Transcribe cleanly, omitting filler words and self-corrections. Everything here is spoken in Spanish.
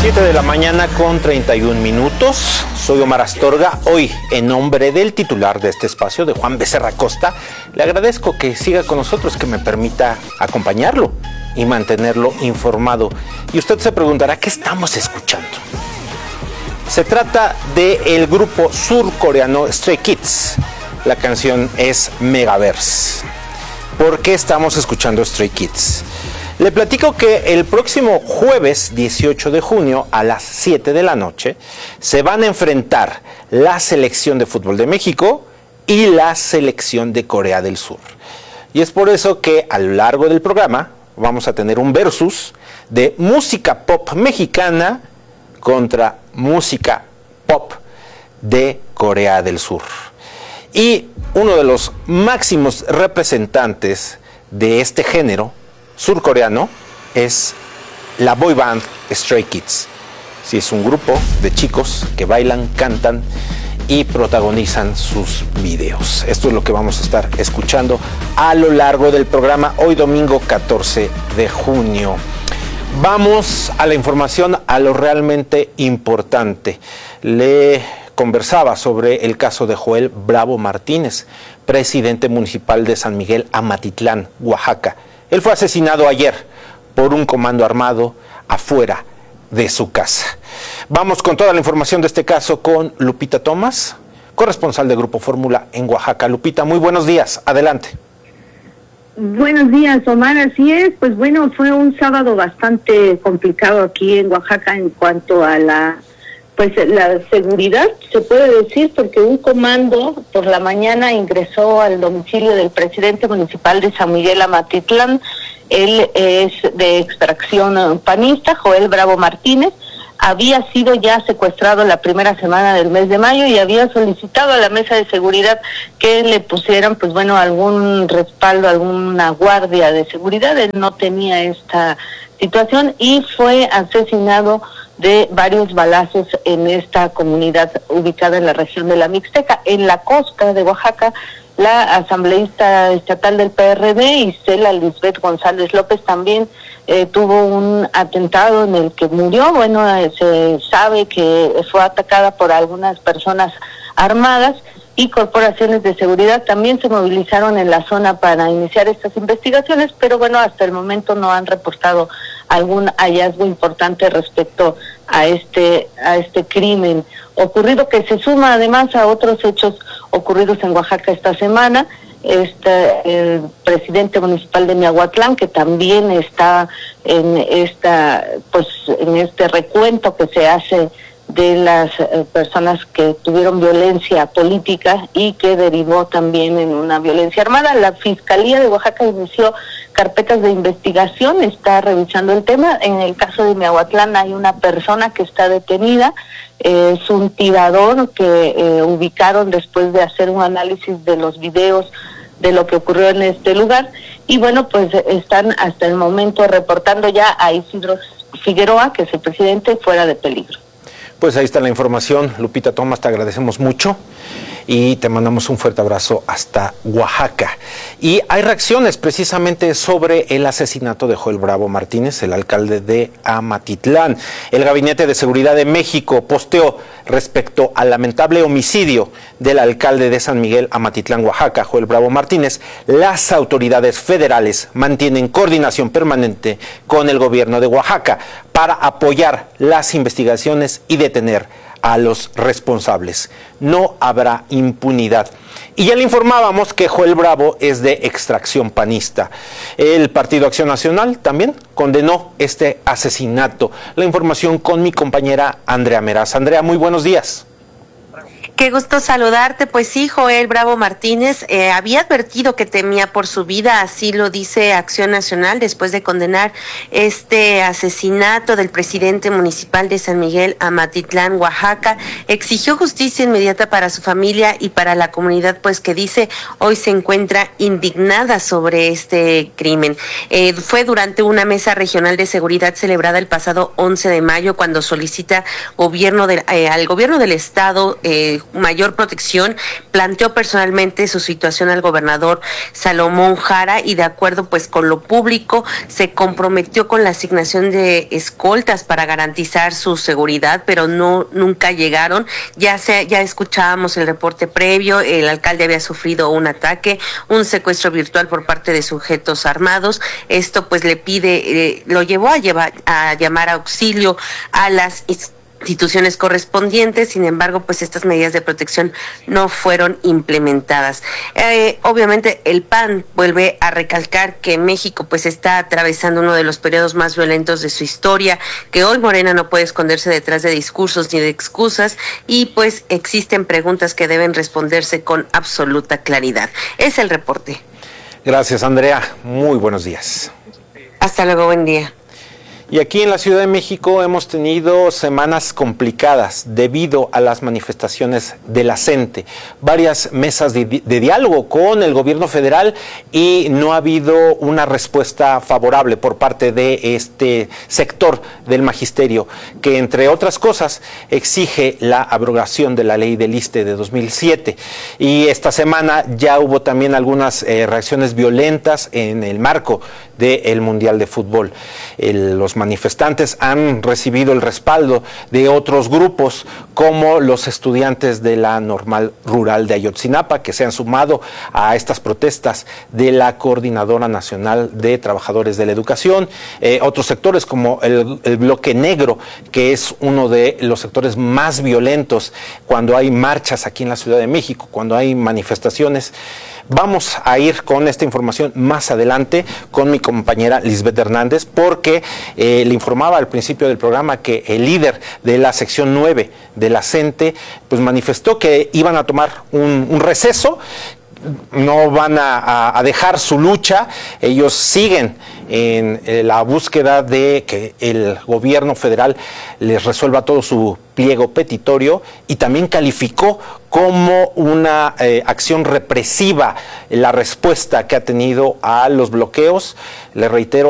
7 de la mañana con 31 minutos. Soy Omar Astorga. Hoy, en nombre del titular de este espacio, de Juan Becerra Costa, le agradezco que siga con nosotros, que me permita acompañarlo y mantenerlo informado. Y usted se preguntará, ¿qué estamos escuchando? Se trata del grupo surcoreano Stray Kids. La canción es Megaverse. ¿Por qué estamos escuchando Stray Kids? Le platico que el próximo jueves 18 de junio a las 7 de la noche se van a enfrentar la selección de fútbol de México y la selección de Corea del Sur. Y es por eso que a lo largo del programa vamos a tener un versus de música pop mexicana contra música pop de Corea del Sur. Y uno de los máximos representantes de este género surcoreano es la boy band Stray Kids. Sí, es un grupo de chicos que bailan, cantan y protagonizan sus videos. Esto es lo que vamos a estar escuchando a lo largo del programa, hoy domingo 14 de junio. Vamos a la información, a lo realmente importante. Le conversaba sobre el caso de Joel Bravo Martínez, presidente municipal de San Miguel Amatitlán, Oaxaca. Él fue asesinado ayer por un comando armado afuera de su casa. Vamos con toda la información de este caso con Lupita Tomás, corresponsal de Grupo Fórmula en Oaxaca. Lupita, muy buenos días, adelante. Buenos días, Omar, así es. Pues bueno, fue un sábado bastante complicado aquí en Oaxaca en cuanto a la seguridad, se puede decir, porque un comando por la mañana ingresó al domicilio del presidente municipal de San Miguel Amatitlán. Él es de extracción panista, Joel Bravo Martínez. Había sido ya secuestrado la primera semana del mes de mayo y había solicitado a la mesa de seguridad que le pusieran, pues bueno, algún respaldo, alguna guardia de seguridad. Él no tenía esta situación y fue asesinado de varios balazos en esta comunidad ubicada en la región de la Mixteca. En la costa de Oaxaca, la asambleísta estatal del PRD, Isela Lisbeth González López, también tuvo un atentado en el que murió. Bueno, se sabe que fue atacada por algunas personas armadas y corporaciones de seguridad también se movilizaron en la zona para iniciar estas investigaciones, pero bueno, hasta el momento no han reportado algún hallazgo importante respecto a este crimen ocurrido, que se suma además a otros hechos ocurridos en Oaxaca esta semana. El presidente municipal de Miahuatlán, que también está en este recuento que se hace de las personas que tuvieron violencia política y que derivó también en una violencia armada. La Fiscalía de Oaxaca inició carpetas de investigación, está revisando el tema. En el caso de Miahuatlán hay una persona que está detenida, es un tirador que ubicaron después de hacer un análisis de los videos de lo que ocurrió en este lugar. Y bueno, pues están hasta el momento reportando ya a Isidro Figueroa, que es el presidente, fuera de peligro. Pues ahí está la información. Lupita Tomás, te agradecemos mucho y te mandamos un fuerte abrazo hasta Oaxaca. Y hay reacciones precisamente sobre el asesinato de Joel Bravo Martínez, el alcalde de Amatitlán. El Gabinete de Seguridad de México posteó respecto al lamentable homicidio del alcalde de San Miguel Amatitlán, Oaxaca, Joel Bravo Martínez. Las autoridades federales mantienen coordinación permanente con el gobierno de Oaxaca para apoyar las investigaciones y detener a los responsables. No habrá impunidad. Y ya le informábamos que Joel Bravo es de extracción panista. El Partido Acción Nacional también condenó este asesinato. La información con mi compañera Andrea Meraz. Andrea, muy buenos días. Qué gusto saludarte. Pues sí, Joel Bravo Martínez había advertido que temía por su vida, así lo dice Acción Nacional, después de condenar este asesinato del presidente municipal de San Miguel Amatitlán, Oaxaca. Exigió justicia inmediata para su familia y para la comunidad, pues que dice hoy se encuentra indignada sobre este crimen. Fue durante una mesa regional de seguridad celebrada el pasado 11 de mayo cuando solicita al gobierno del estado mayor protección, planteó personalmente su situación al gobernador Salomón Jara y de acuerdo pues con lo público se comprometió con la asignación de escoltas para garantizar su seguridad, pero nunca llegaron. Ya escuchábamos el reporte previo, el alcalde había sufrido un ataque, un secuestro virtual por parte de sujetos armados. Esto pues le pide, lo llevó a llamar a auxilio a las instituciones correspondientes. Sin embargo, pues estas medidas de protección no fueron implementadas. Obviamente el PAN vuelve a recalcar que México pues está atravesando uno de los periodos más violentos de su historia, que hoy Morena no puede esconderse detrás de discursos ni de excusas y pues existen preguntas que deben responderse con absoluta claridad. Es el reporte. Gracias, Andrea. Muy buenos días. Hasta luego, buen día. Y aquí en la Ciudad de México hemos tenido semanas complicadas debido a las manifestaciones de la CENTE, varias mesas de diálogo con el gobierno federal y no ha habido una respuesta favorable por parte de este sector del magisterio, que entre otras cosas exige la abrogación de la ley del ISSSTE de 2007. Y esta semana ya hubo también algunas reacciones violentas en el marco del Mundial de Fútbol. Los manifestantes han recibido el respaldo de otros grupos como los estudiantes de la Normal Rural de Ayotzinapa, que se han sumado a estas protestas de la Coordinadora Nacional de Trabajadores de la Educación, otros sectores como el Bloque Negro, que es uno de los sectores más violentos cuando hay marchas aquí en la Ciudad de México, cuando hay manifestaciones. Vamos a ir con esta información más adelante con mi compañera Lisbeth Hernández, porque le informaba al principio del programa que el líder de la sección 9 de la CENTE pues manifestó que iban a tomar un receso. No van a dejar su lucha, ellos siguen en la búsqueda de que el gobierno federal les resuelva todo su pliego petitorio, y también calificó como una acción represiva la respuesta que ha tenido a los bloqueos. Le reitero,